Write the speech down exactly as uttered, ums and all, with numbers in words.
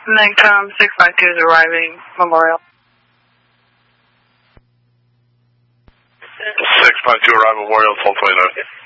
NICTOM six five two is arriving, Memorial. six five two arrive Memorial, twelve twenty-nine.